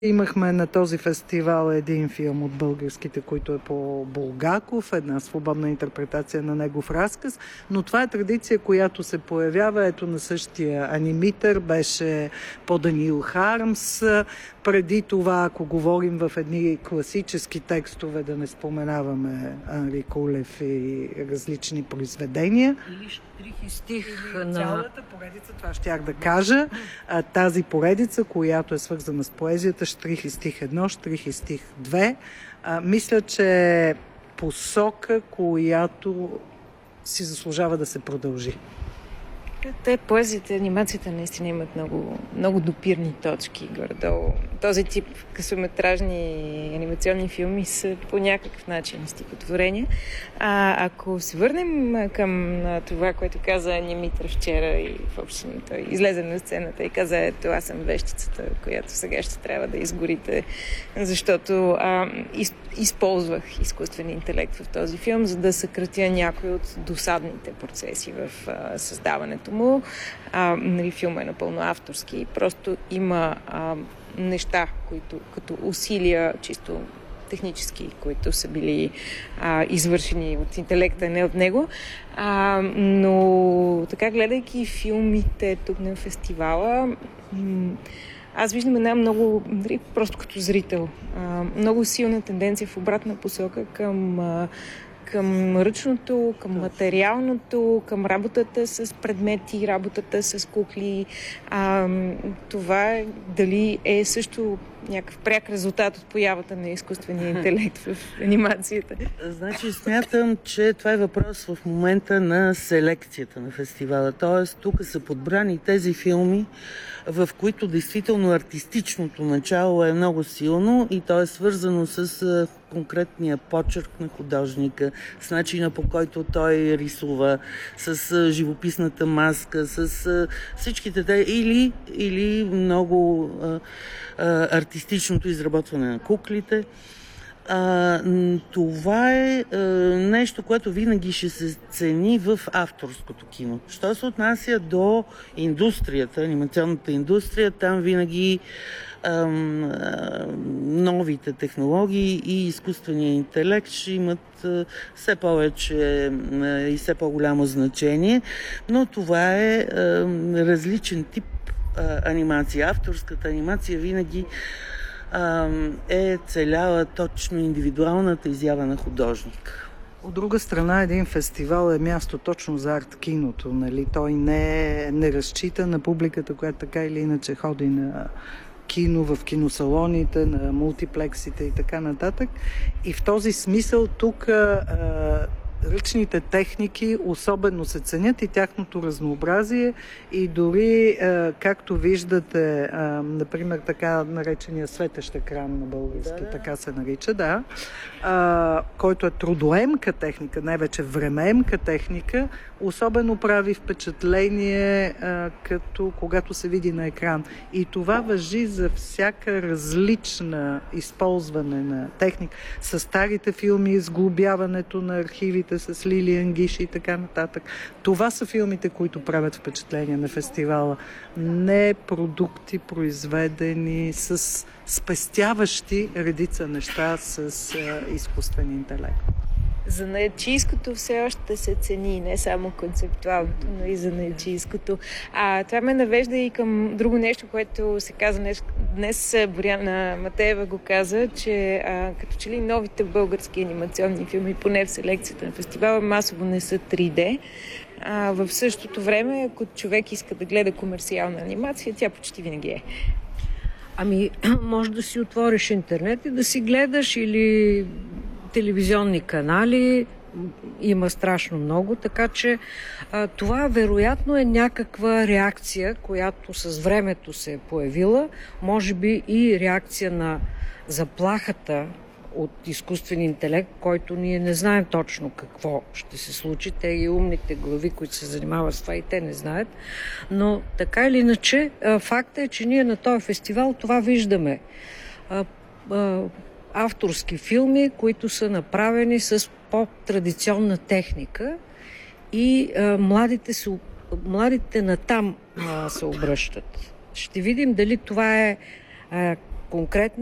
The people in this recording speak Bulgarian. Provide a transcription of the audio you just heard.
Имахме на този фестивал един филм от българските, който е по Булгаков, една свободна интерпретация на негов разказ, но това е традиция, която се появява. Ето на същия анимитър беше по Даниил Хармс. Преди това, ако говорим в едни класически текстове, да не споменаваме Анри Кулев и различни произведения. Или Штрих и стих на цялата поредица, това щях да кажа. Тази поредица, която е свързана с поезията, Штрих и стих 1, Штрих и стих 2, мисля, че е посока, която си заслужава да се продължи. Те поезията и анимацията наистина имат много, много допирни точки горе-долу. Този тип късометражни анимационни филми са по някакъв начин стихотворения. Ако се върнем към това, което каза Димитър вчера и въобще той излезе на сцената и каза: ето, аз съм вещицата, която сега ще трябва да изгорите, защото използвах изкуствен интелект в този филм, за да съкратя някои от досадните процеси в създаването му. Филмът е напълно авторски. Просто има неща, които като усилия чисто технически, които са били извършени от интелекта, не от него. Но така, гледайки филмите тук на фестивала, аз виждам една много, просто като зрител, много силна тенденция в обратна посока към ръчното, към материалното, към работата с предмети, работата с кукли. Това дали е също някакъв пряк резултат от появата на изкуствения интелект в анимацията? Значи смятам, че това е въпрос в момента на селекцията на фестивала. Тоест, тук са подбрани тези филми, в които действително артистичното начало е много силно и то е свързано с конкретния почерк на художника, с начина, по който той рисува, с живописната маска, с всичките те или много артистичното изработване на куклите. Това е нещо, което винаги ще се цени в авторското кино. Що се отнася до индустрията, анимационната индустрия, там винаги новите технологии и изкуствения интелект ще имат все повече и все по-голямо значение, но това е различен тип анимация. Авторската анимация винаги е целяла точно индивидуалната изява на художник. От друга страна, един фестивал е място точно за арт-киното. Нали? Той не разчита на публиката, която така или иначе ходи на кино, в киносалоните, на мултиплексите и така нататък. И в този смисъл тук ръчните техники особено се ценят и тяхното разнообразие и дори, както виждате, например, така наречения светещ екран на български, така се нарича, който е трудоемка техника, най-вече времеемка техника, особено прави впечатление, като когато се види на екран. И това важи за всяка различна използване на техника. С старите филми, сглобяването на архивите с Лилиан Гиш и така нататък. Това са филмите, които правят впечатление на фестивала. Не продукти, произведени с спестяващи редица неща с изкуствен интелект. Занаятчийското все още се цени, не само концептуалното, но и занаятчийското. Това ме навежда и към друго нещо, което се каза днес. Боряна Матеева го каза, че като че ли новите български анимационни филми, поне в селекцията на фестивала, масово не са 3D. В същото време, ако човек иска да гледа комерциална анимация, тя почти винаги е. Може да си отвориш интернет и да си гледаш или телевизионни канали, има страшно много, така че това вероятно е някаква реакция, която с времето се е появила, може би и реакция на заплахата от изкуствен интелект, който ние не знаем точно какво ще се случи. Те и умните глави, които се занимават с това, и те не знаят. Но така или иначе, факт е, че ние на този фестивал това виждаме. Авторски филми, които са направени с по-традиционна техника и младите натам се обръщат. Ще видим дали това е конкретна